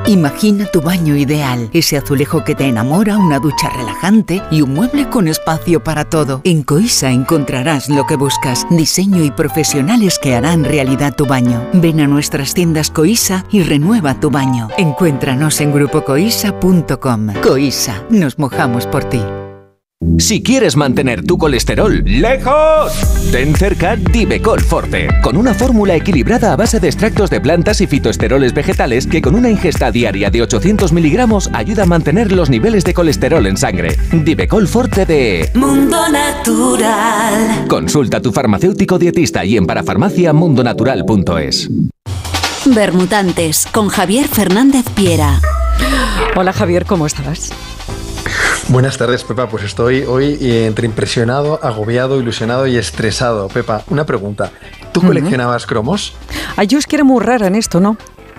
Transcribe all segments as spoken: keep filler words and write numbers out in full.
Imagina tu baño ideal, ese azulejo que te enamora, una ducha relajante y un mueble con espacio para todo. En Coisa encontrarás lo que buscas, diseño y profesionales que harán realidad tu baño. Ven a nuestras tiendas Coisa y renueva tu baño. Encuéntranos en grupo coisa punto com. Coisa, nos mojamos por ti. Si quieres mantener tu colesterol lejos, ten cerca Divecol Forte, con una fórmula equilibrada a base de extractos de plantas y fitoesteroles vegetales que con una ingesta diaria de ochocientos miligramos ayuda a mantener los niveles de colesterol en sangre. Divecol Forte de Mundo Natural. Consulta a tu farmacéutico dietista y en parafarmacia mundo natural punto es. Bermutantes, con Javier Fernández Piera. Hola Javier, ¿cómo estás? Buenas tardes, Pepa. Pues estoy hoy entre impresionado, agobiado, ilusionado y estresado. Pepa, una pregunta. ¿Tú uh-huh. coleccionabas cromos? Ay, yo es que era muy rara en esto, ¿no?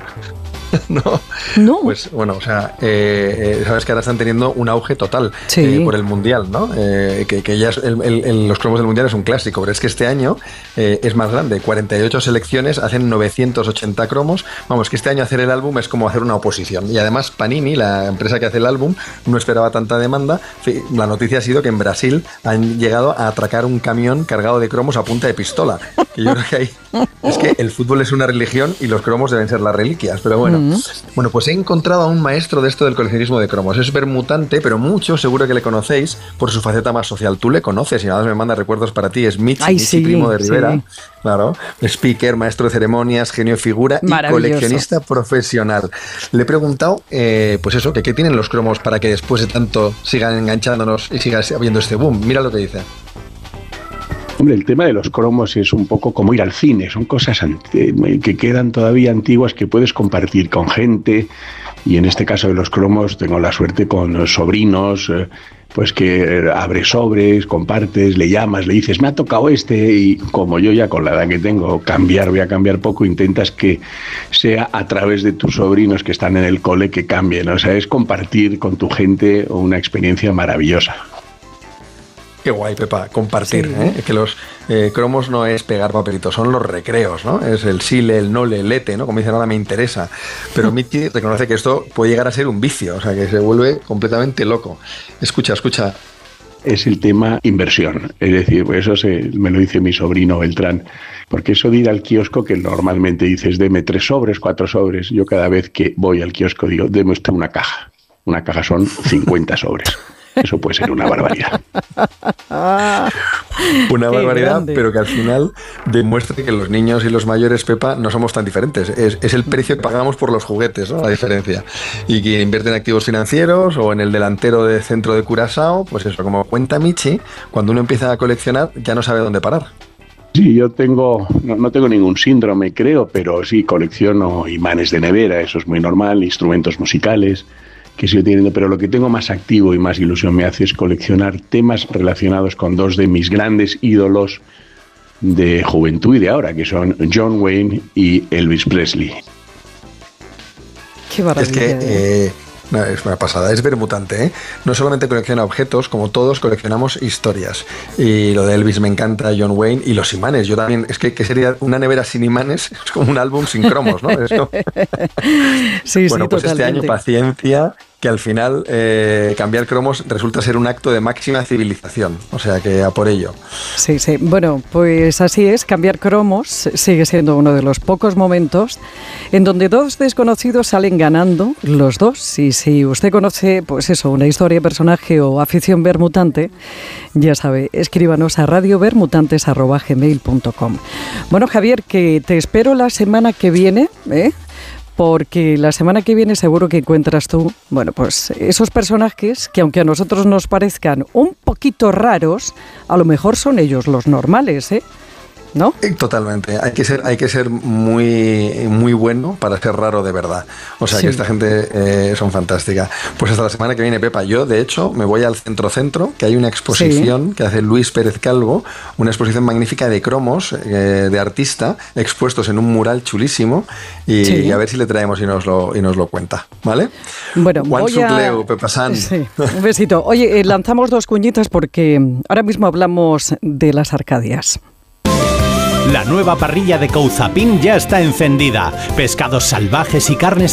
No. No. Pues bueno, o sea, eh, eh, sabes que ahora están teniendo un auge total sí. eh, por el Mundial, ¿no? Eh, que, que ya es el, el, el, los cromos del Mundial es un clásico, pero es que este año eh, es más grande. cuarenta y ocho selecciones hacen novecientos ochenta cromos. Vamos, que este año hacer el álbum es como hacer una oposición. Y además Panini, la empresa que hace el álbum, no esperaba tanta demanda. La noticia ha sido que en Brasil han llegado a atracar un camión cargado de cromos a punta de pistola. Y yo creo que ahí es que el fútbol es una religión y los cromos deben ser las reliquias, pero bueno. Mm. Bueno, pues he encontrado a un maestro de esto del coleccionismo de cromos. Es bermutante, pero mucho seguro que le conocéis por su faceta más social. Tú le conoces y nada más me manda recuerdos para ti. Es Michi, Ay, Michi sí, Primo de Rivera. Sí. Claro. Speaker, maestro de ceremonias, genio de figura y coleccionista profesional. Le he preguntado, eh, pues eso, que qué tienen los cromos para que después de tanto sigan enganchándonos y siga habiendo este boom. Mira lo que dice. Hombre, el tema de los cromos es un poco como ir al cine, son cosas que quedan todavía antiguas que puedes compartir con gente, y en este caso de los cromos tengo la suerte con sobrinos, pues que abres sobres, compartes, le llamas, le dices, me ha tocado este, y como yo ya con la edad que tengo, cambiar, voy a cambiar poco, intentas que sea a través de tus sobrinos que están en el cole que cambien, o sea, es compartir con tu gente una experiencia maravillosa. Qué guay, Pepa, compartir, sí. ¿eh? Que los eh, cromos no es pegar papelitos, son los recreos, ¿no? Es el sile, el nole, el lete, ¿no? Como dicen ahora, me interesa. Pero Michi reconoce que esto puede llegar a ser un vicio, o sea, que se vuelve completamente loco. Escucha, escucha. Es el tema inversión, es decir, pues eso se, me lo dice mi sobrino Beltrán, porque eso de ir al kiosco, que normalmente dices, deme tres sobres, cuatro sobres, yo cada vez que voy al kiosco digo, deme usted una caja, una caja son cincuenta sobres. Eso puede ser una barbaridad. Una Qué barbaridad, grande. Pero que al final demuestra que los niños y los mayores, Pepa, no somos tan diferentes. Es, es el precio que pagamos por los juguetes, ¿no? La diferencia. Y quien invierte en activos financieros o en el delantero de centro de Curazao, pues eso, como cuenta Michi, cuando uno empieza a coleccionar ya no sabe dónde parar. Sí, yo tengo, no, no tengo ningún síndrome, creo, pero sí colecciono imanes de nevera, eso es muy normal, instrumentos musicales, que sigo teniendo, pero lo que tengo más activo y más ilusión me hace es coleccionar temas relacionados con dos de mis grandes ídolos de juventud y de ahora, que son John Wayne y Elvis Presley. Qué maravilla. Es que eh, no, es una pasada, es bermutante, ¿eh? No solamente colecciona objetos, como todos coleccionamos historias. Y lo de Elvis me encanta, John Wayne y los imanes. Yo también, es que, que sería una nevera sin imanes, es como un álbum sin cromos, ¿no? Es como... sí, bueno, sí, pues totalmente. este año paciencia, que al final eh, cambiar cromos resulta ser un acto de máxima civilización, o sea que a por ello. Sí, sí, bueno, pues así es, cambiar cromos sigue siendo uno de los pocos momentos en donde dos desconocidos salen ganando, los dos, y si usted conoce, pues eso, una historia, personaje o afición bermutante, ya sabe, escríbanos a radiobermutantes arroba gmail punto com. Bueno, Javier, que te espero la semana que viene, ¿eh? Porque la semana que viene seguro que encuentras tú, bueno, pues esos personajes que aunque a nosotros nos parezcan un poquito raros, a lo mejor son ellos los normales, ¿eh? ¿No? Totalmente. Hay que ser, hay que ser muy, muy bueno para ser raro de verdad. O sea, sí. Que esta gente eh, son fantástica. Pues hasta la semana que viene, Pepa. Yo, de hecho, me voy al Centro Centro, que hay una exposición sí. que hace Luis Pérez Calvo, una exposición magnífica de cromos eh, de artista expuestos en un mural chulísimo y, sí. y a ver si le traemos y nos lo, y nos lo cuenta, ¿vale? Bueno, Juan voy a... Sucleu, Pepa San. Sí. Un besito. Oye, eh, lanzamos dos cuñitas porque ahora mismo hablamos de las Arcadias. La nueva parrilla de Couzapin ya está encendida. Pescados salvajes y carnes